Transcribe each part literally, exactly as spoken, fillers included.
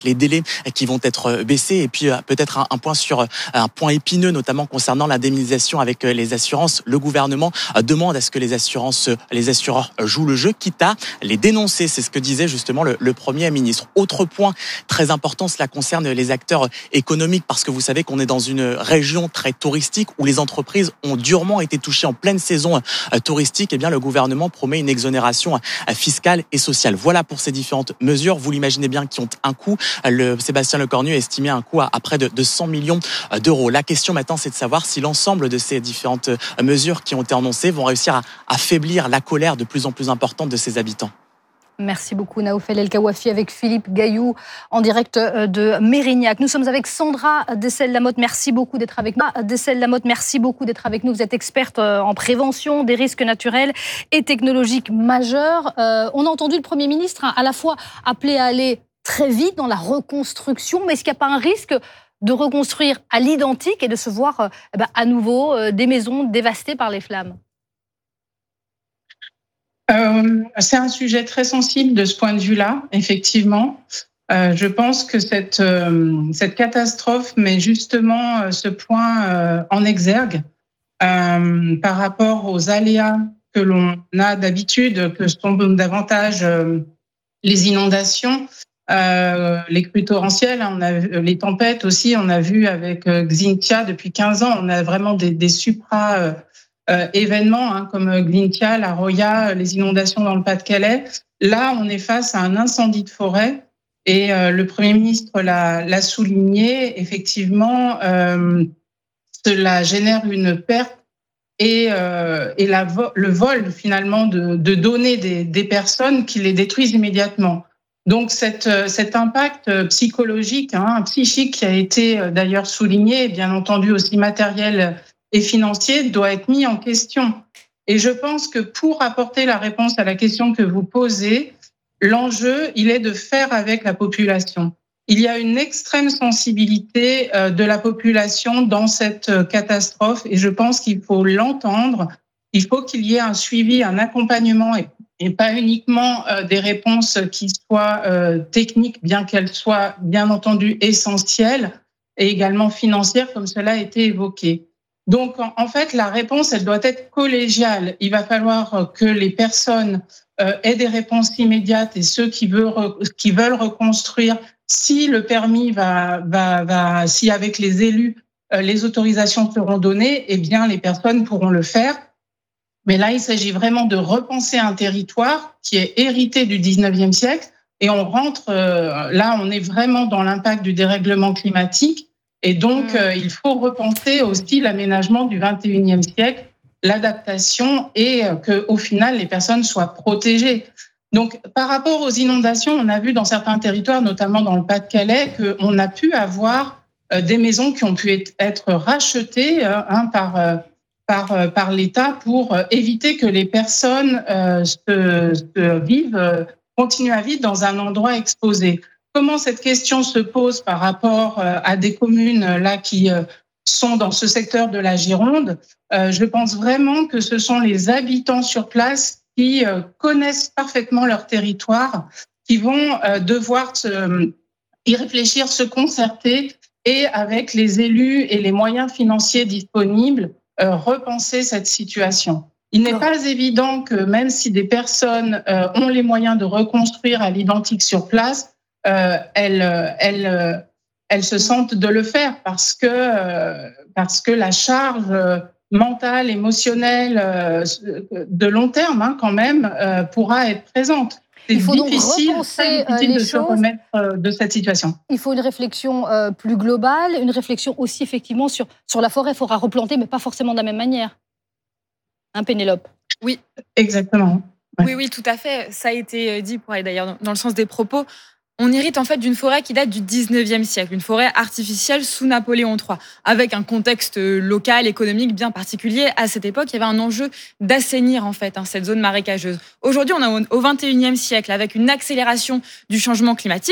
les délais qui vont être baissés et puis peut-être un, un point sur un point épineux, notamment concernant l'indemnisation avec les assurances. Le gouvernement demande à ce que les assurances, les assureurs jouent le jeu, quitte à les dénoncer. C'est ce que disait justement le, le Premier ministre. Autre point très important, cela concerne les acteurs économiques, parce que vous savez qu'on est dans une région très touristique où les entreprises ont durement été touchées en pleine saison touristique. Eh bien, le gouvernement promet une exonération fiscale et sociale. Voilà pour ces différentes mesures. Vous l'imaginez bien, qui ont un coût. Le Sébastien Lecornu a estimé un coût à, à près de, de cent millions d'euros. La question maintenant, c'est de savoir si l'ensemble de ces différentes mesures qui ont été annoncées vont réussir à affaiblir la colère de plus en plus importante de ses habitants. Merci beaucoup Naoufel El Kawafi avec Philippe Gaillou en direct de Mérignac. Nous sommes avec Sandra Dessel-Lamotte. Merci beaucoup d'être avec nous. Dessel-Lamotte, merci beaucoup d'être avec nous. Vous êtes experte en prévention des risques naturels et technologiques majeurs. Euh, on a entendu le Premier ministre hein, à la fois appeler à aller très vite dans la reconstruction, mais est-ce qu'il n'y a pas un risque de reconstruire à l'identique et de se voir euh, eh ben, à nouveau euh, des maisons dévastées par les flammes ? Euh, c'est un sujet très sensible de ce point de vue-là, effectivement. Euh, je pense que cette, euh, cette catastrophe met justement euh, ce point euh, en exergue euh, par rapport aux aléas que l'on a d'habitude, que sont davantage euh, les inondations, euh, les crues torrentielles, on a, les tempêtes aussi. On a vu avec euh, Xynthia depuis quinze ans, on a vraiment des, des supra... Euh, Euh, événements hein, comme Xynthia, la Roya, les inondations dans le Pas-de-Calais. Là, on est face à un incendie de forêt et euh, le Premier ministre l'a, l'a souligné. Effectivement, euh, cela génère une perte et, euh, et la vo- le vol finalement de, de données des, des personnes qui les détruisent immédiatement. Donc cette, cet impact psychologique, hein, psychique qui a été d'ailleurs souligné, et bien entendu aussi matériel et financier, doit être mis en question. Et je pense que pour apporter la réponse à la question que vous posez, l'enjeu, il est de faire avec la population. Il y a une extrême sensibilité de la population dans cette catastrophe et je pense qu'il faut l'entendre. Il faut qu'il y ait un suivi, un accompagnement et, et pas uniquement euh, des réponses qui soient euh, techniques, bien qu'elles soient bien entendu essentielles et également financières, comme cela a été évoqué. Donc, en, en fait, la réponse, elle doit être collégiale. Il va falloir que les personnes euh, aient des réponses immédiates et ceux qui veulent, qui veulent reconstruire, si le permis va, va, va, si avec les élus, euh, les autorisations seront données, eh bien, les personnes pourront le faire. Mais là, il s'agit vraiment de repenser un territoire qui est hérité du dix-neuvième siècle et on rentre, euh, là, on est vraiment dans l'impact du dérèglement climatique et donc, mmh. euh, il faut repenser aussi l'aménagement du vingt et unième siècle, l'adaptation et euh, qu'au final, les personnes soient protégées. Donc, par rapport aux inondations, on a vu dans certains territoires, notamment dans le Pas-de-Calais, qu'on a pu avoir euh, des maisons qui ont pu être rachetées euh, hein, par... Euh, Par, par l'État pour éviter que les personnes euh, se, se vivent, euh, continuent à vivre dans un endroit exposé. Comment cette question se pose par rapport euh, à des communes là qui euh, sont dans ce secteur de la Gironde? euh, Je pense vraiment que ce sont les habitants sur place qui euh, connaissent parfaitement leur territoire, qui vont euh, devoir se, y réfléchir, se concerter et avec les élus et les moyens financiers disponibles, Euh, repenser cette situation. Il n'est pas évident que même si des personnes euh, ont les moyens de reconstruire à l'identique sur place, euh, elles, elles, elles se sentent de le faire parce que, euh, parce que la charge mentale, émotionnelle, euh, de long terme hein, quand même, euh, pourra être présente. C'est il faut difficile, donc repenser difficile les de choses. se remettre de cette situation. Il faut une réflexion euh, plus globale, une réflexion aussi effectivement sur, sur la forêt. Il faudra replanter, mais pas forcément de la même manière. Hein, Pénélope? Oui. Exactement. Ouais. Oui, oui, tout à fait. Ça a été dit, pour aller d'ailleurs dans le sens des propos. On hérite en fait d'une forêt qui date du dix-neuvième siècle, une forêt artificielle sous Napoléon trois, avec un contexte local, économique bien particulier. À cette époque, il y avait un enjeu d'assainir en fait hein, cette zone marécageuse. Aujourd'hui, on est au vingt et unième siècle, avec une accélération du changement climatique.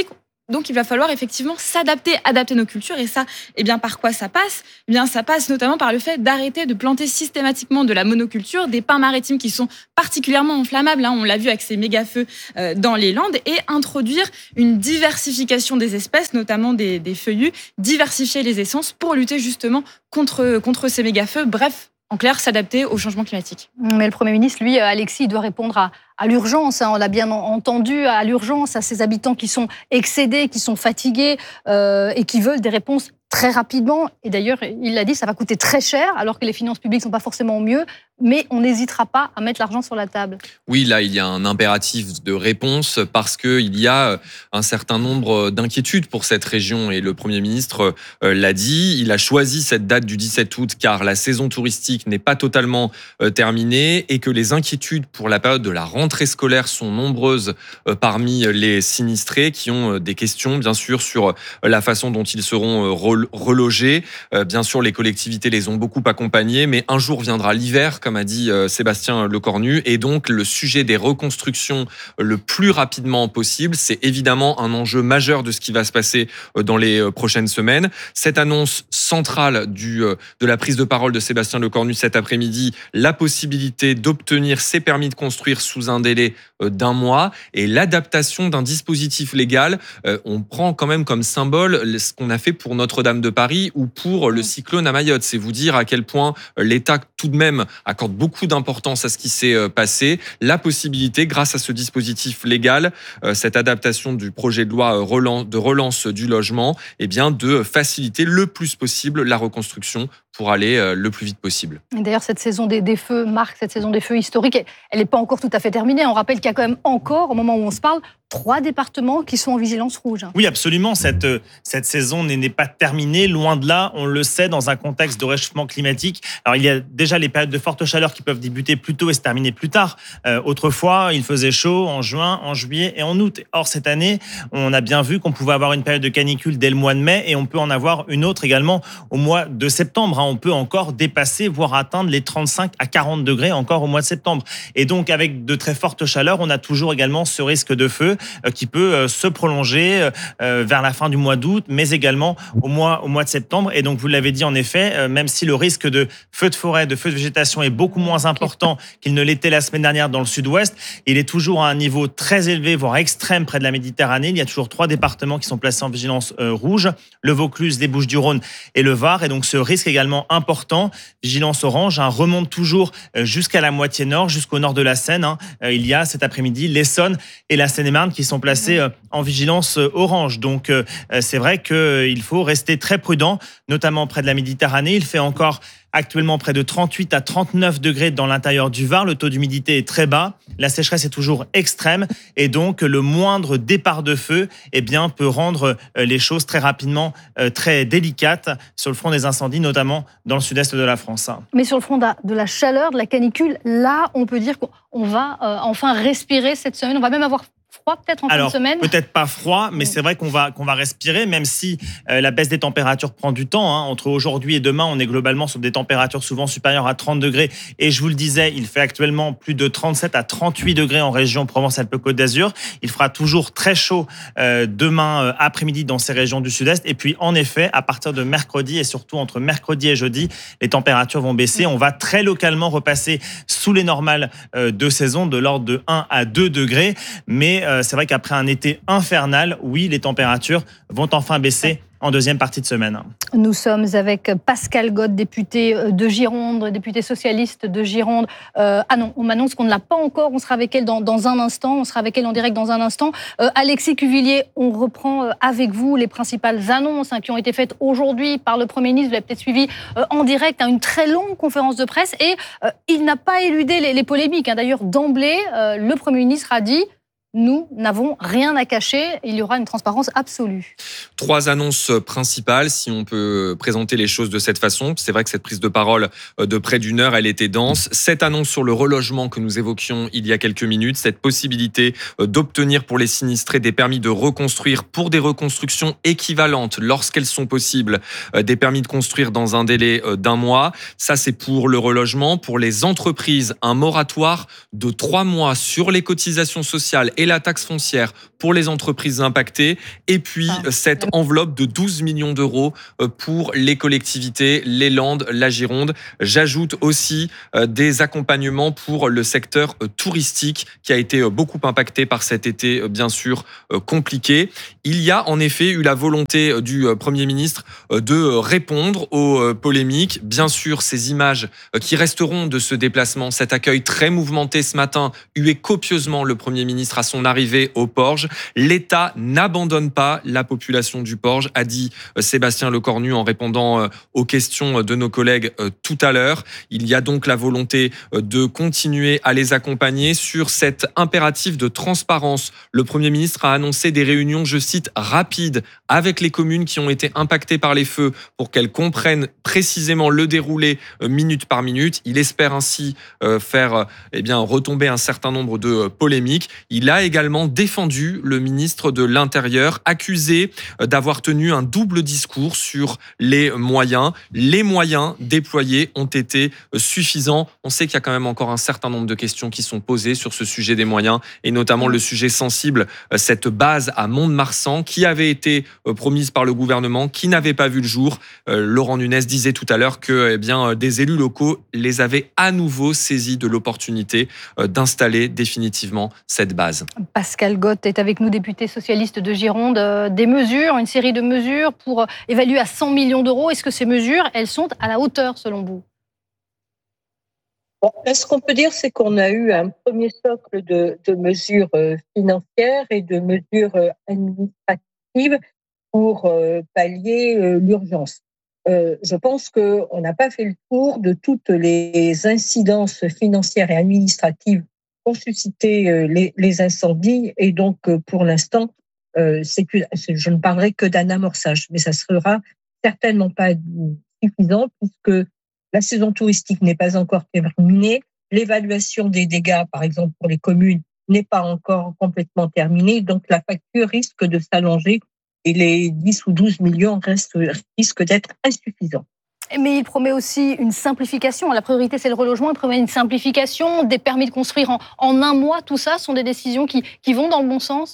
Donc, il va falloir effectivement s'adapter, adapter nos cultures. Et ça, eh bien, par quoi ça passe ? Eh bien, ça passe notamment par le fait d'arrêter de planter systématiquement de la monoculture, des pins maritimes qui sont particulièrement inflammables. Hein, on l'a vu avec ces méga-feux euh, dans les Landes, et introduire une diversification des espèces, notamment des, des feuillus, diversifier les essences pour lutter justement contre, contre ces méga-feux. Bref, en clair, s'adapter au changement climatique. Mais le Premier ministre, lui, Alexis, il doit répondre à, à l'urgence. Hein, on l'a bien entendu, à l'urgence, à ces habitants qui sont excédés, qui sont fatigués euh, et qui veulent des réponses très rapidement. Et d'ailleurs, il l'a dit, ça va coûter très cher, alors que les finances publiques ne sont pas forcément au mieux. Mais on n'hésitera pas à mettre l'argent sur la table. Oui, là, il y a un impératif de réponse parce qu'il y a un certain nombre d'inquiétudes pour cette région. Et le Premier ministre l'a dit, il a choisi cette date du dix-sept août car la saison touristique n'est pas totalement terminée et que les inquiétudes pour la période de la rentrée scolaire sont nombreuses parmi les sinistrés qui ont des questions, bien sûr, sur la façon dont ils seront relogés. Bien sûr, les collectivités les ont beaucoup accompagnés, mais un jour viendra l'hiver, comme a dit Sébastien Lecornu, et donc le sujet des reconstructions le plus rapidement possible, c'est évidemment un enjeu majeur de ce qui va se passer dans les prochaines semaines. Cette annonce centrale du, de la prise de parole de Sébastien Lecornu cet après-midi, la possibilité d'obtenir ses permis de construire sous un délai d'un mois et l'adaptation d'un dispositif légal. On prend quand même comme symbole ce qu'on a fait pour Notre-Dame de Paris ou pour le cyclone à Mayotte. C'est vous dire à quel point l'État tout de même accorde beaucoup d'importance à ce qui s'est passé. La possibilité, grâce à ce dispositif légal, cette adaptation du projet de loi de relance du logement, eh bien de faciliter le plus possible la reconstruction pour aller le plus vite possible. Et d'ailleurs, cette saison des, des feux, Marc, cette saison des feux historiques, elle n'est pas encore tout à fait terminée. On rappelle qu'il y a quand même encore, au moment où on se parle, trois départements qui sont en vigilance rouge. Oui, absolument. Cette, cette saison n'est pas terminée. Loin de là, on le sait, dans un contexte de réchauffement climatique. Alors, il y a déjà les périodes de forte chaleur qui peuvent débuter plus tôt et se terminer plus tard. Euh, autrefois, il faisait chaud en juin, en juillet et en août. Or, cette année, on a bien vu qu'on pouvait avoir une période de canicule dès le mois de mai et on peut en avoir une autre également au mois de septembre. On peut encore dépasser, voire atteindre les trente-cinq à quarante degrés encore au mois de septembre. Et donc, avec de très fortes chaleurs, on a toujours également ce risque de feu qui peut se prolonger vers la fin du mois d'août, mais également au mois, au mois de septembre. Et donc, vous l'avez dit en effet, même si le risque de feu de forêt, de feu de végétation est beaucoup moins important qu'il ne l'était la semaine dernière dans le sud-ouest, il est toujours à un niveau très élevé, voire extrême près de la Méditerranée. Il y a toujours trois départements qui sont placés en vigilance rouge, le Vaucluse, les Bouches-du-Rhône et le Var. Et donc, ce risque également important, vigilance orange, hein, remonte toujours jusqu'à la moitié nord, jusqu'au nord de la Seine. Hein. Il y a cet après-midi l'Essonne et la Seine-et-Marne qui sont placés en vigilance orange. Donc, c'est vrai qu'il faut rester très prudent, notamment près de la Méditerranée. Il fait encore actuellement près de trente-huit à trente-neuf degrés dans l'intérieur du Var. Le taux d'humidité est très bas. La sécheresse est toujours extrême. Et donc, le moindre départ de feu eh bien, peut rendre les choses très rapidement très délicates sur le front des incendies, notamment dans le sud-est de la France. Mais sur le front de la chaleur, de la canicule, là, on peut dire qu'on va enfin respirer cette semaine. On va même avoir froid peut-être en Alors, fin de semaine. Peut-être pas froid, mais c'est vrai qu'on va, qu'on va respirer, même si euh, la baisse des températures prend du temps. Hein. Entre aujourd'hui et demain, on est globalement sur des températures souvent supérieures à trente degrés. Et je vous le disais, il fait actuellement plus de trente-sept à trente-huit degrés en région Provence-Alpes-Côte d'Azur. Il fera toujours très chaud euh, demain euh, après-midi dans ces régions du sud-est. Et puis, en effet, à partir de mercredi et surtout entre mercredi et jeudi, les températures vont baisser. On va très localement repasser sous les normales euh, de saison, de l'ordre de un à deux degrés. Mais euh, c'est vrai qu'après un été infernal, oui, les températures vont enfin baisser en deuxième partie de semaine. Nous sommes avec Pascal Gaude, député de Gironde, député socialiste de Gironde. Euh, ah non, on m'annonce qu'on ne l'a pas encore. On sera avec elle dans, dans un instant. On sera avec elle en direct dans un instant. Euh, Alexis Cuvillier, on reprend avec vous les principales annonces hein, qui ont été faites aujourd'hui par le Premier ministre. Vous l'avez peut-être suivi euh, en direct, hein, une très longue conférence de presse. Et euh, il n'a pas éludé les, les polémiques. Hein. D'ailleurs, d'emblée, euh, le Premier ministre a dit: nous n'avons rien à cacher, il y aura une transparence absolue. Trois annonces principales, si on peut présenter les choses de cette façon. C'est vrai que cette prise de parole de près d'une heure, elle était dense. Cette annonce sur le relogement que nous évoquions il y a quelques minutes, cette possibilité d'obtenir pour les sinistrés des permis de reconstruire pour des reconstructions équivalentes, lorsqu'elles sont possibles, des permis de construire dans un délai d'un mois. Ça, c'est pour le relogement. Pour les entreprises, un moratoire de trois mois sur les cotisations sociales et la taxe foncière pour les entreprises impactées, et puis ah. cette enveloppe de douze millions d'euros pour les collectivités, les Landes, la Gironde. J'ajoute aussi des accompagnements pour le secteur touristique qui a été beaucoup impacté par cet été, bien sûr, compliqué. Il y a en effet eu la volonté du Premier ministre de répondre aux polémiques. Bien sûr, ces images qui resteront de ce déplacement, cet accueil très mouvementé ce matin, huait copieusement le Premier ministre à son arrivée au Porge. L'État n'abandonne pas la population du Porge, a dit Sébastien Lecornu en répondant aux questions de nos collègues tout à l'heure. Il y a donc la volonté de continuer à les accompagner sur cet impératif de transparence. Le Premier ministre a annoncé des réunions, je cite, rapides avec les communes qui ont été impactées par les feux pour qu'elles comprennent précisément le déroulé minute par minute. Il espère ainsi faire eh bien, retomber un certain nombre de polémiques. Il a également défendu le ministre de l'Intérieur, accusé d'avoir tenu un double discours sur les moyens. Les moyens déployés ont été suffisants. On sait qu'il y a quand même encore un certain nombre de questions qui sont posées sur ce sujet des moyens, et notamment le sujet sensible, cette base à Mont-de-Marsan qui avait été promise par le gouvernement, qui n'avait pas vu le jour. Laurent Nunez disait tout à l'heure que eh bien, des élus locaux les avaient à nouveau saisis de l'opportunité d'installer définitivement cette base. Pascal Gott est avec nous, député socialiste de Gironde. Des mesures, une série de mesures pour évaluer à cent millions d'euros. Est-ce que ces mesures, elles sont à la hauteur selon vous ? Bon, là, ce qu'on peut dire, c'est qu'on a eu un premier socle de, de mesures financières et de mesures administratives pour euh, pallier euh, l'urgence. Euh, je pense qu'on n'a pas fait le tour de toutes les incidences financières et administratives qu'ont suscité euh, les, les incendies, et donc euh, pour l'instant, euh, c'est que, je ne parlerai que d'un amorçage, mais ça ne sera certainement pas suffisant puisque la saison touristique n'est pas encore terminée, l'évaluation des dégâts, par exemple pour les communes, n'est pas encore complètement terminée, donc la facture risque de s'allonger et les dix ou douze millions restent, risquent d'être insuffisants. Mais il promet aussi une simplification. La priorité, c'est le relogement. Il promet une simplification, des permis de construire en, en un mois. Tout ça sont des décisions qui, qui vont dans le bon sens ?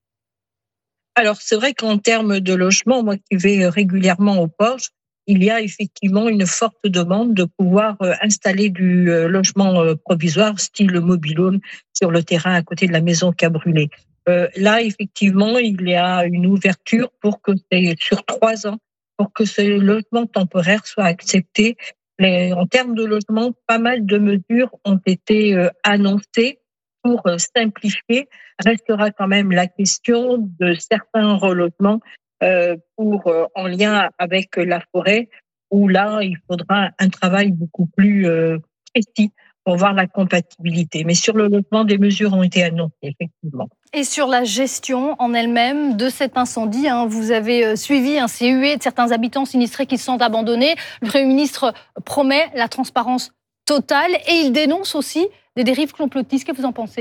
Alors, c'est vrai qu'en termes de logement, moi qui vais régulièrement au Porge, il y a effectivement une forte demande de pouvoir installer du logement provisoire, style mobil-home, sur le terrain à côté de la maison qui a brûlé. Euh, là, effectivement, il y a une ouverture pour que c'est sur trois ans, pour que ce logement temporaire soit accepté. Mais en termes de logement, pas mal de mesures ont été euh, annoncées pour euh, simplifier. Restera quand même la question de certains relogements euh, pour euh, en lien avec la forêt, où là, il faudra un travail beaucoup plus euh, précis pour voir la compatibilité. Mais sur le logement, des mesures ont été annoncées, effectivement. Et sur la gestion en elle-même de cet incendie, hein, vous avez suivi un C U E de certains habitants sinistrés qui se sentent abandonnés. Le Premier ministre promet la transparence totale et il dénonce aussi des dérives complotistes. Qu'est-ce que vous en pensez ?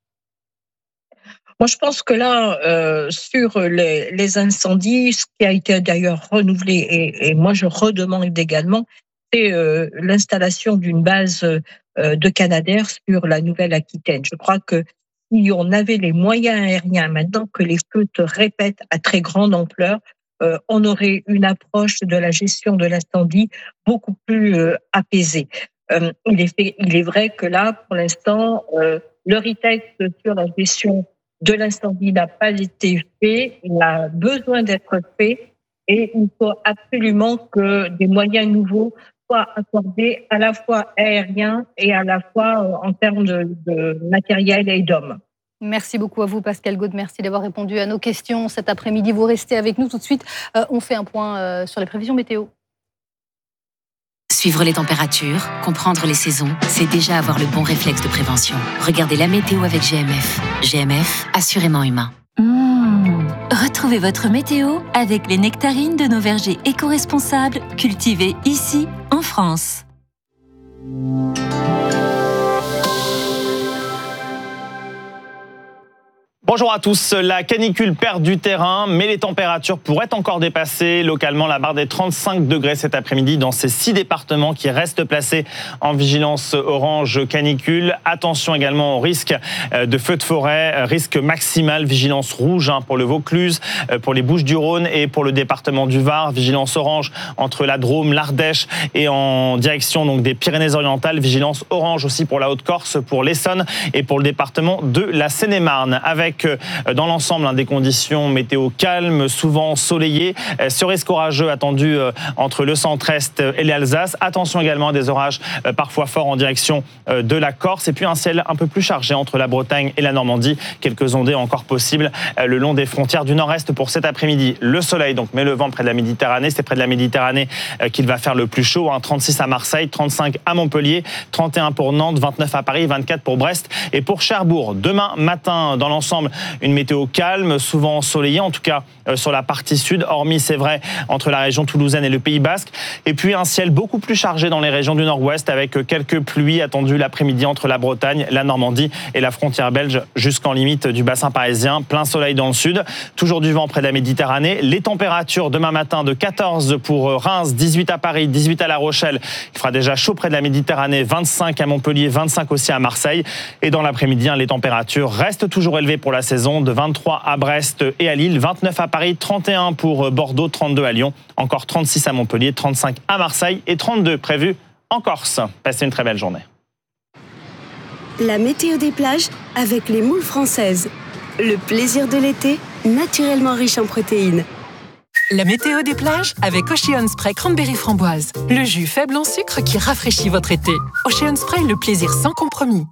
Moi, je pense que là, euh, sur les, les incendies, ce qui a été d'ailleurs renouvelé, et, et moi je redemande également, c'est euh, l'installation d'une base euh, de Canadair sur la Nouvelle-Aquitaine. Je crois que si on avait les moyens aériens, maintenant que les feux se répètent à très grande ampleur, euh, on aurait une approche de la gestion de l'incendie beaucoup plus euh, apaisée. Euh, il, est fait, il est vrai que là, pour l'instant, euh, le retexte sur la gestion de l'incendie n'a pas été fait, il a besoin d'être fait et il faut absolument que des moyens nouveaux soient accordés à la fois aériens et à la fois en termes de, de matériel et d'hommes. Merci beaucoup à vous, Pascal Gott. Merci d'avoir répondu à nos questions cet après-midi. Vous restez avec nous tout de suite. Euh, on fait un point euh, sur les prévisions météo. Suivre les températures, comprendre les saisons, c'est déjà avoir le bon réflexe de prévention. Regardez la météo avec G M F. G M F, assurément humain. Mmh. Retrouvez votre météo avec les nectarines de nos vergers éco-responsables cultivés ici, en France. Bonjour à tous. La canicule perd du terrain, mais les températures pourraient encore dépasser localement la barre des trente-cinq degrés cet après-midi dans ces six départements qui restent placés en vigilance orange canicule. Attention également au risque de feux de forêt, risque maximal, vigilance rouge pour le Vaucluse, pour les Bouches-du-Rhône et pour le département du Var. Vigilance orange entre la Drôme, l'Ardèche et en direction donc des Pyrénées-Orientales. Vigilance orange aussi pour la Haute-Corse, pour l'Essonne et pour le département de la Seine-et-Marne. Avec dans l'ensemble hein, des conditions météo calmes, souvent ensoleillées. Ce risque orageux attendu entre le centre-est et l'Alsace. Attention également à des orages parfois forts en direction de la Corse. Et puis un ciel un peu plus chargé entre la Bretagne et la Normandie. Quelques ondées encore possibles le long des frontières du nord-est pour cet après-midi. Le soleil donc met le vent près de la Méditerranée. C'est près de la Méditerranée qu'il va faire le plus chaud. Hein. trente-six à Marseille, trente-cinq à Montpellier, trente et un pour Nantes, vingt-neuf à Paris, vingt-quatre pour Brest et pour Cherbourg. Demain matin, dans l'ensemble, une météo calme, souvent ensoleillée, en tout cas euh, sur la partie sud, hormis, c'est vrai, entre la région toulousaine et le Pays Basque. Et puis un ciel beaucoup plus chargé dans les régions du nord-ouest, avec quelques pluies attendues l'après-midi entre la Bretagne, la Normandie et la frontière belge, jusqu'en limite du bassin parisien. Plein soleil dans le sud, toujours du vent près de la Méditerranée. Les températures demain matin de quatorze pour Reims, dix-huit à Paris, dix-huit à La Rochelle. Il fera déjà chaud près de la Méditerranée, vingt-cinq à Montpellier, vingt-cinq aussi à Marseille. Et dans l'après-midi, hein, les températures restent toujours élevées pour la saison, de vingt-trois à Brest et à Lille, vingt-neuf à Paris, trente et un pour Bordeaux, trente-deux à Lyon, encore trente-six à Montpellier, trente-cinq à Marseille et trente-deux prévus en Corse. Passez une très belle journée. La météo des plages avec les moules françaises. Le plaisir de l'été, naturellement riche en protéines. La météo des plages avec Ocean Spray Cranberry Framboise. Le jus faible en sucre qui rafraîchit votre été. Ocean Spray, le plaisir sans compromis.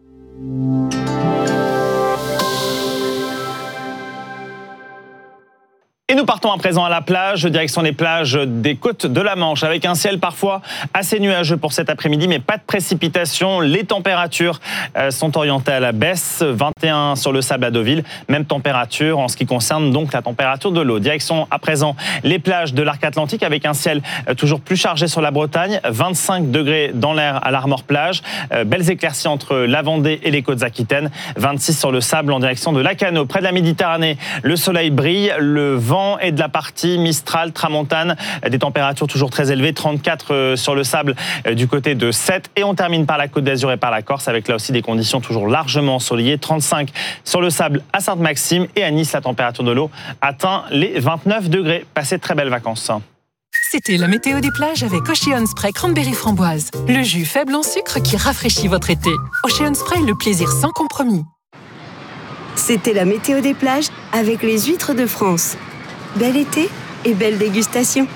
Et nous partons à présent à la plage, direction les plages des côtes de la Manche, avec un ciel parfois assez nuageux pour cet après-midi, mais pas de précipitations. Les températures sont orientées à la baisse, vingt et un sur le sable à Deauville, même température en ce qui concerne donc la température de l'eau. Direction à présent les plages de l'arc atlantique, avec un ciel toujours plus chargé sur la Bretagne, vingt-cinq degrés dans l'air à l'Armor-Plage, belles éclaircies entre la Vendée et les côtes aquitaines, vingt-six sur le sable en direction de Lacanau. Près de la Méditerranée, le soleil brille, le vent et de la partie Mistral, Tramontane, des températures toujours très élevées, trente-quatre sur le sable du côté de Sète. Et on termine par la Côte d'Azur et par la Corse, avec là aussi des conditions toujours largement ensoleillées, trente-cinq sur le sable à Sainte-Maxime, et à Nice, la température de l'eau atteint les vingt-neuf degrés. Passez de très belles vacances. C'était la météo des plages avec Ocean Spray Cranberry Framboise. Le jus faible en sucre qui rafraîchit votre été. Ocean Spray, le plaisir sans compromis. C'était la météo des plages avec les huîtres de France. Bel été et belle dégustation.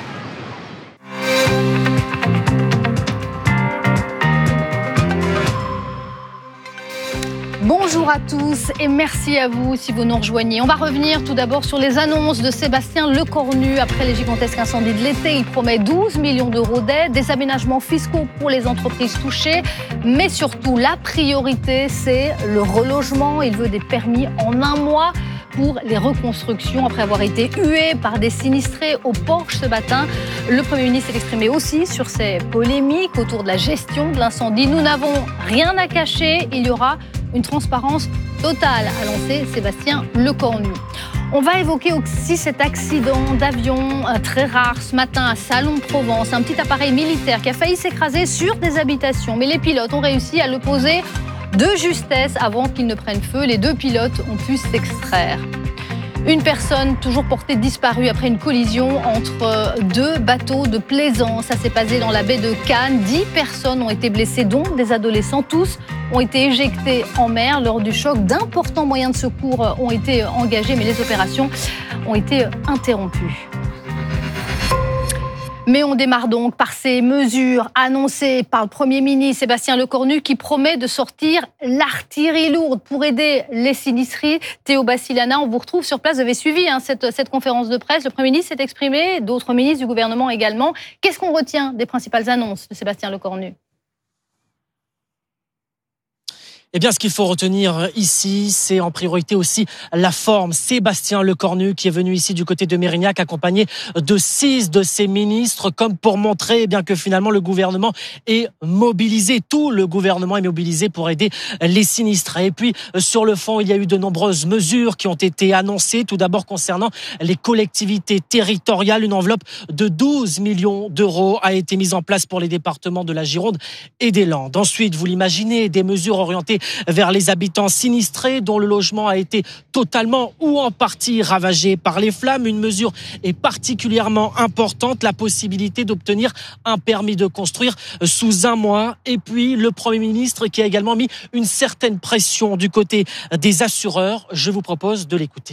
Bonjour à tous et merci à vous si vous nous rejoignez. On va revenir tout d'abord sur les annonces de Sébastien Lecornu. Après les gigantesques incendies de l'été, il promet douze millions d'euros d'aide, des aménagements fiscaux pour les entreprises touchées. Mais surtout, la priorité, c'est le relogement. Il veut des permis en un mois pour les reconstructions après avoir été hué par des sinistrés au Porche ce matin. Le Premier ministre s'est exprimé aussi sur ces polémiques autour de la gestion de l'incendie. Nous n'avons rien à cacher, il y aura une transparence totale, a lancé Sébastien Lecornu. On va évoquer aussi cet accident d'avion très rare ce matin à Salon-de-Provence, un petit appareil militaire qui a failli s'écraser sur des habitations, mais les pilotes ont réussi à le poser de justesse avant qu'il ne prenne feu. Les deux pilotes ont pu s'extraire. Une personne toujours portée disparue après une collision entre deux bateaux de plaisance. Ça s'est passé dans la baie de Cannes. Dix personnes ont été blessées, dont des adolescents. Tous ont été éjectés en mer lors du choc. D'importants moyens de secours ont été engagés, mais les opérations ont été interrompues. Mais on démarre donc par ces mesures annoncées par le Premier ministre Sébastien Lecornu qui promet de sortir l'artillerie lourde pour aider les sinistrés. Théo Bassilana, on vous retrouve sur place. Vous avez suivi hein, cette, cette conférence de presse. Le Premier ministre s'est exprimé, d'autres ministres du gouvernement également. Qu'est-ce qu'on retient des principales annonces de Sébastien Lecornu ? Eh bien, ce qu'il faut retenir ici, c'est en priorité aussi la forme. Sébastien Lecornu, qui est venu ici du côté de Mérignac, accompagné de six de ses ministres, comme pour montrer eh bien, que finalement le gouvernement est mobilisé. Tout le gouvernement est mobilisé pour aider les sinistrés. Et puis, sur le fond, il y a eu de nombreuses mesures qui ont été annoncées. Tout d'abord, concernant les collectivités territoriales, une enveloppe de douze millions d'euros a été mise en place pour les départements de la Gironde et des Landes. Ensuite, vous l'imaginez, des mesures orientées vers les habitants sinistrés dont le logement a été totalement ou en partie ravagé par les flammes. Une mesure est particulièrement importante, la possibilité d'obtenir un permis de construire sous un mois. Et puis le Premier ministre qui a également mis une certaine pression du côté des assureurs. Je vous propose de l'écouter.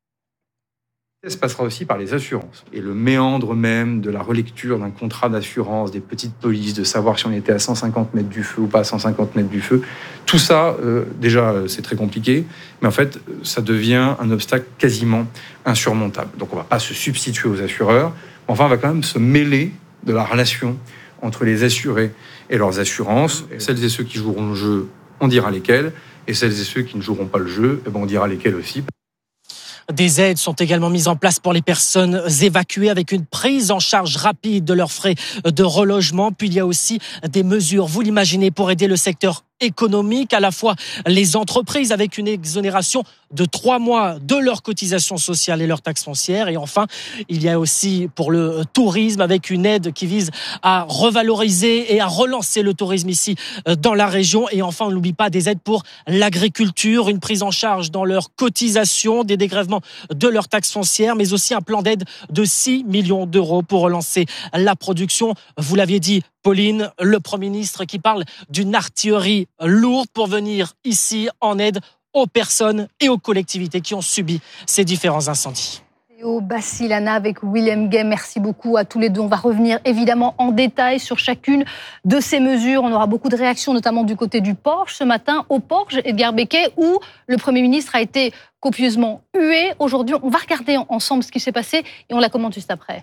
Ça se passera aussi par les assurances. Et le méandre même de la relecture d'un contrat d'assurance, des petites polices, de savoir si on était à cent cinquante mètres du feu ou pas à cent cinquante mètres du feu, tout ça, euh, déjà, c'est très compliqué. Mais en fait, ça devient un obstacle quasiment insurmontable. Donc on ne va pas se substituer aux assureurs. Mais enfin, on va quand même se mêler de la relation entre les assurés et leurs assurances. Et celles et ceux qui joueront le jeu, on dira lesquels. Et celles et ceux qui ne joueront pas le jeu, eh ben on dira lesquels aussi. Des aides sont également mises en place pour les personnes évacuées avec une prise en charge rapide de leurs frais de relogement. Puis il y a aussi des mesures, vous l'imaginez, pour aider le secteur économique, à la fois les entreprises avec une exonération de trois mois de leurs cotisations sociales et leurs taxes foncières. Et enfin, il y a aussi pour le tourisme avec une aide qui vise à revaloriser et à relancer le tourisme ici dans la région. Et enfin, on n'oublie pas des aides pour l'agriculture, une prise en charge dans leurs cotisations, des dégrèvements de leurs taxes foncières, mais aussi un plan d'aide de six millions d'euros pour relancer la production. Vous l'aviez dit, Pauline, le Premier ministre qui parle d'une artillerie lourde pour venir ici en aide aux personnes et aux collectivités qui ont subi ces différents incendies. Théo Bassilana avec William Gay, merci beaucoup à tous les deux. On va revenir évidemment en détail sur chacune de ces mesures. On aura beaucoup de réactions, notamment du côté du Porge ce matin, au Porge, Edgar Becquet, où le Premier ministre a été copieusement hué. Aujourd'hui, on va regarder ensemble ce qui s'est passé et on la commente juste après.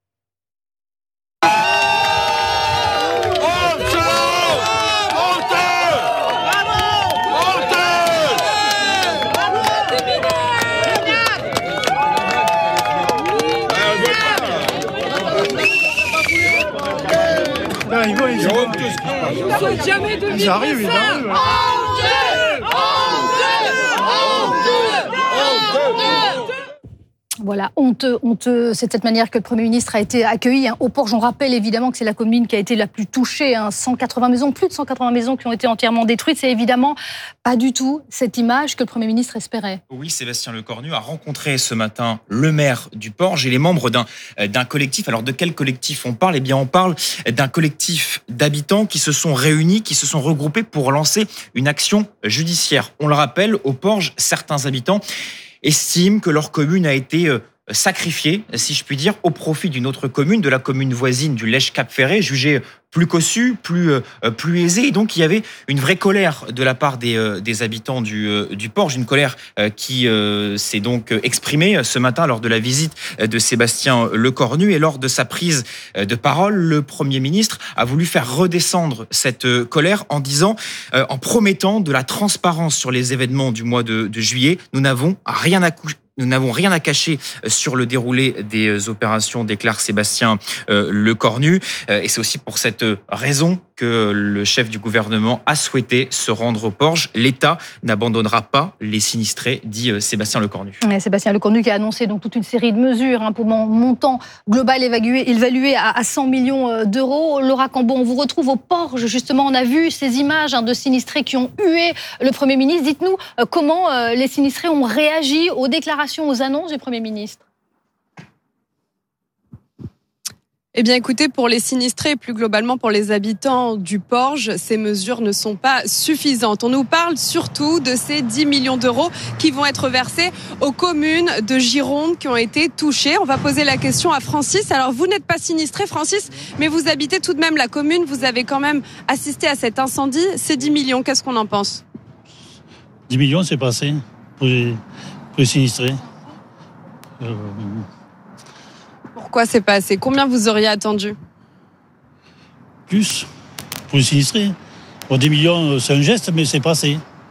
Ils vont, ils vont. Ils ne souhaitent jamais de vivre. Ils arrivent, ils arrivent. Voilà, honteux, honteux. C'est de cette manière que le Premier ministre a été accueilli hein, au Porge. On rappelle évidemment que c'est la commune qui a été la plus touchée. Hein, cent quatre-vingts maisons, plus de cent quatre-vingts maisons qui ont été entièrement détruites. C'est évidemment pas du tout cette image que le Premier ministre espérait. Oui, Sébastien Lecornu a rencontré ce matin le maire du Porge et les membres d'un, d'un collectif. Alors de quel collectif on parle ? Eh bien on parle d'un collectif d'habitants qui se sont réunis, qui se sont regroupés pour lancer une action judiciaire. On le rappelle, au Porge, certains habitants estiment que leur commune a été sacrifiée, si je puis dire, au profit d'une autre commune, de la commune voisine du Lège-Cap-Ferré, jugée plus cossue, plus, plus aisée. Et donc, il y avait une vraie colère de la part des, des habitants du, du Porge, une colère qui s'est donc exprimée ce matin lors de la visite de Sébastien Lecornu. Et lors de sa prise de parole, le Premier ministre a voulu faire redescendre cette colère en disant, en promettant de la transparence sur les événements du mois de, de juillet. Nous n'avons rien à coucher. Nous n'avons rien à cacher sur le déroulé des opérations, déclare Sébastien Lecornu. Et c'est aussi pour cette raison que le chef du gouvernement a souhaité se rendre au Porge. L'État n'abandonnera pas les sinistrés, dit Sébastien Lecornu. Et Sébastien Lecornu qui a annoncé donc toute une série de mesures hein, pour mon montant global évalué, évalué à, à cent millions d'euros. Laura Cambon, on vous retrouve au Porge. Justement, on a vu ces images hein, de sinistrés qui ont hué le Premier ministre. Dites-nous euh, comment euh, les sinistrés ont réagi aux déclarations, aux annonces du Premier ministre. Eh bien, écoutez, pour les sinistrés et plus globalement pour les habitants du Porge, ces mesures ne sont pas suffisantes. On nous parle surtout de ces dix millions d'euros qui vont être versés aux communes de Gironde qui ont été touchées. On va poser la question à Francis. Alors, vous n'êtes pas sinistré, Francis, mais vous habitez tout de même la commune. Vous avez quand même assisté à cet incendie. Ces dix millions, qu'est-ce qu'on en pense ? dix millions, c'est pas assez pour les, pour les sinistrés. Euh... Pourquoi c'est pas assez ? Combien vous auriez attendu ? Plus, pour les sinistrés. Bon, dix millions, c'est un geste, mais c'est pas assez.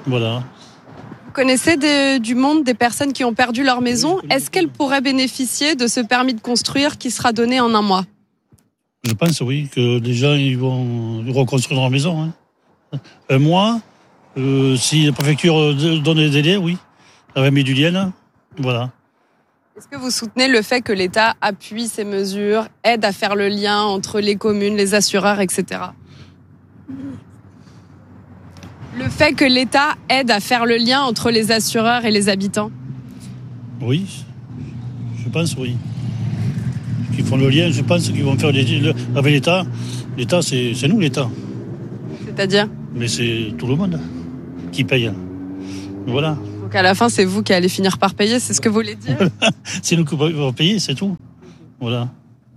Voilà. Vous connaissez des- du monde, des personnes qui ont perdu leur maison. Est-ce qu'elles pourraient bénéficier de ce permis de construire qui sera donné en un mois? Je pense, oui, que les gens ils vont reconstruire leur maison. Hein. Un mois, euh, si la préfecture euh, donne des délais, oui. Avec Médulienne, voilà. Est-ce que vous soutenez le fait que l'État appuie ces mesures, aide à faire le lien entre les communes, les assureurs, et cetera? Le fait que l'État aide à faire le lien entre les assureurs et les habitants? Oui, je pense, oui. Qu'ils font le lien, je pense qu'ils vont faire des, le, avec l'État. L'État, c'est, c'est nous, l'État. C'est-à-dire? Mais c'est tout le monde qui paye. Voilà. Donc à la fin, c'est vous qui allez finir par payer, c'est ce que vous voulez dire? C'est nous qui allons payer, c'est tout. Voilà.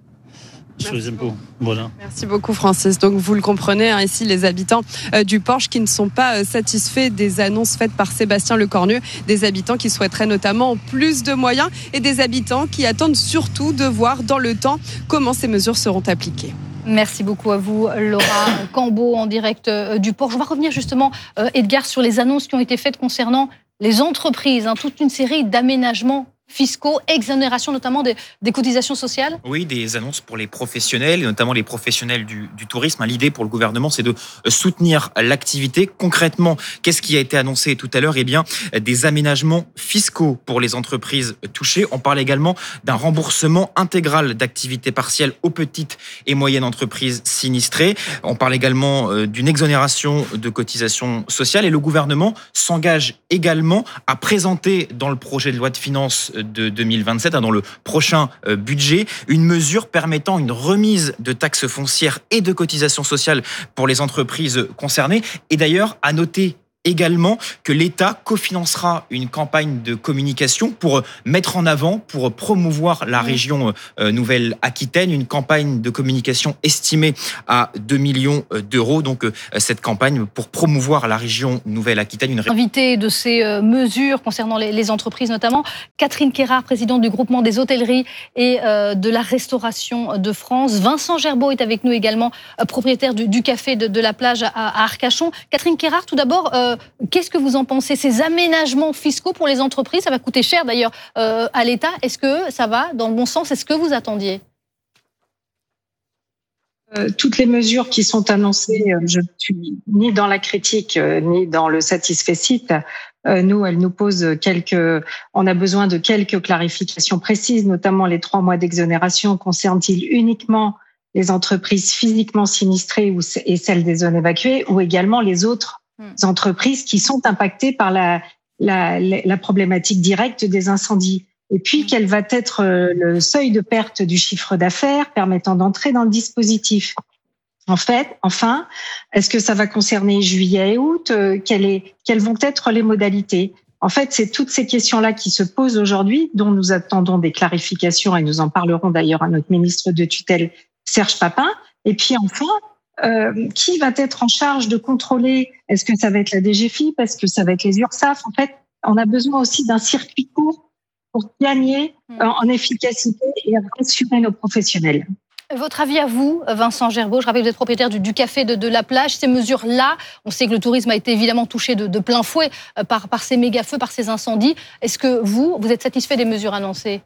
Sur les impôts. Voilà. Merci beaucoup Francis. Donc vous le comprenez, hein, ici les habitants euh, du Porche qui ne sont pas euh, satisfaits des annonces faites par Sébastien Lecornu, des habitants qui souhaiteraient notamment plus de moyens et des habitants qui attendent surtout de voir dans le temps comment ces mesures seront appliquées. Merci beaucoup à vous, Laura Cambo, en direct du Porche. On va revenir justement, Edgar, sur les annonces qui ont été faites concernant les entreprises, hein, toute une série d'aménagements fiscaux, exonération notamment des, des cotisations sociales. Oui, des annonces pour les professionnels, et notamment les professionnels du, du tourisme. L'idée pour le gouvernement, c'est de soutenir l'activité. Concrètement, qu'est-ce qui a été annoncé tout à l'heure? Eh bien, des aménagements fiscaux pour les entreprises touchées. On parle également d'un remboursement intégral d'activités partielles aux petites et moyennes entreprises sinistrées. On parle également d'une exonération de cotisations sociales. Et le gouvernement s'engage également à présenter dans le projet de loi de finances de deux mille vingt-sept, dans le prochain budget, une mesure permettant une remise de taxes foncières et de cotisations sociales pour les entreprises concernées. Et d'ailleurs, à noter également que l'État cofinancera une campagne de communication pour mettre en avant, pour promouvoir la région Nouvelle-Aquitaine, une campagne de communication estimée à deux millions d'euros. Donc cette campagne pour promouvoir la région Nouvelle-Aquitaine. Une... Invité de ces mesures concernant les entreprises notamment, Catherine Quérard, présidente du groupement des hôtelleries et de la restauration de France. Vincent Gerbeau est avec nous également, propriétaire du, du café de, de la plage à, à Arcachon. Catherine Quérard, tout d'abord, euh, qu'est-ce que vous en pensez? Ces aménagements fiscaux pour les entreprises, ça va coûter cher d'ailleurs euh, à l'État. Est-ce que ça va dans le bon sens? Est-ce que vous attendiez? Euh, toutes les mesures qui sont annoncées, euh, je ne suis ni dans la critique euh, ni dans le satisfecit. Euh, nous, elles nous posent quelques. On a besoin de quelques clarifications précises, notamment les trois mois d'exonération. Concernent-ils uniquement les entreprises physiquement sinistrées ou, et celles des zones évacuées, ou également les autres entreprises qui sont impactées par la, la, la problématique directe des incendies? Et puis, quel va être le seuil de perte du chiffre d'affaires permettant d'entrer dans le dispositif? En fait, enfin, est-ce que ça va concerner juillet et août? Quelle est, quelles vont être les modalités? En fait, c'est toutes ces questions-là qui se posent aujourd'hui, dont nous attendons des clarifications, et nous en parlerons d'ailleurs à notre ministre de tutelle, Serge Papin. Et puis enfin, Euh, qui va être en charge de contrôler? Est-ce que ça va être la D G F I P? Est-ce que ça va être les URSSAF? En fait, on a besoin aussi d'un circuit court pour gagner en, en efficacité et rassurer nos professionnels. Votre avis à vous, Vincent Gerbeau? Je rappelle que vous êtes propriétaire du, du café de, de la plage. Ces mesures-là, on sait que le tourisme a été évidemment touché de, de plein fouet par, par ces méga-feux, par ces incendies. Est-ce que vous, vous êtes satisfait des mesures annoncées?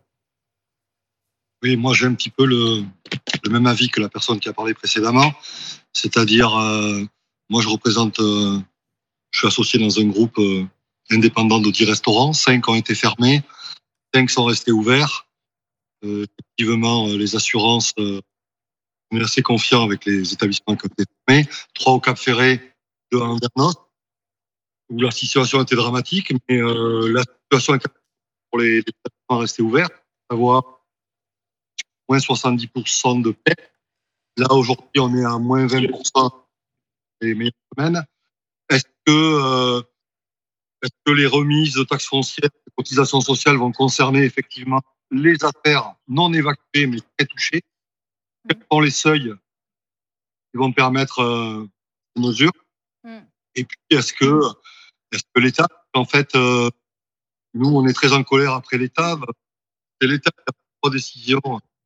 Oui, moi j'ai un petit peu le, le même avis que la personne qui a parlé précédemment. C'est-à-dire, euh, moi je représente, euh, je suis associé dans un groupe euh, indépendant de dix restaurants. cinq ont été fermés, cinq sont restés ouverts. Euh, effectivement, les assurances, euh, on est assez confiant avec les établissements qui ont été fermés. trois au Cap Ferré, deux à Andernos, où la situation était dramatique, mais euh, la situation est pour les, les établissements restés ouverts, à savoir moins soixante-dix pour cent de perte. Là, aujourd'hui, on est à moins vingt pour cent les meilleures semaines. Est-ce que, euh, est-ce que les remises de taxes foncières et cotisations sociales vont concerner effectivement les affaires non évacuées mais très touchées? Quels sont les seuils qui vont permettre euh, ces mesures? Et puis, est-ce que, est-ce que l'État, en fait, euh, nous, on est très en colère après l'État. C'est l'État qui a pris trois décisions.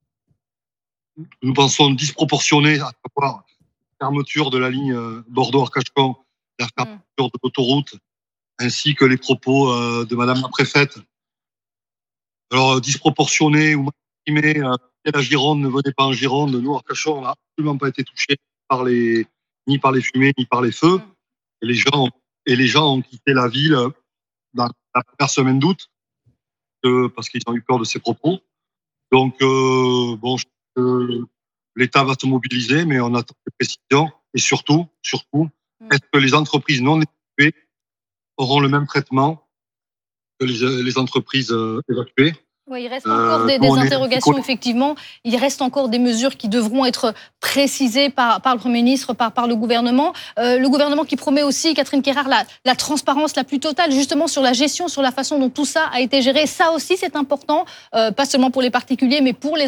Nous pensons disproportionnées, à savoir la fermeture de la ligne Bordeaux-Arcachon, la fermeture de l'autoroute ainsi que les propos euh, de Madame la préfète. Alors, disproportionnés ou mal exprimés, euh, la Gironde ne venait pas en Gironde. Nous, Arcachon, on n'a absolument pas été touchés par les, ni par les fumées, ni par les feux. Et les gens, et les gens ont quitté la ville dans la première semaine d'août euh, parce qu'ils ont eu peur de ces propos. Donc, euh, bon, je, euh, l'État va se mobiliser, mais on attend des précisions. Et surtout, surtout, est-ce que les entreprises non évacuées auront le même traitement que les, les entreprises euh, évacuées? Oui, il reste encore euh, des, des interrogations, effectivement. Il reste encore des mesures qui devront être précisées par, par le Premier ministre, par, par le gouvernement. Euh, le gouvernement qui promet aussi, Catherine Quérard, la, la transparence la plus totale, justement sur la gestion, sur la façon dont tout ça a été géré. Ça aussi, c'est important, euh, pas seulement pour les particuliers, mais pour les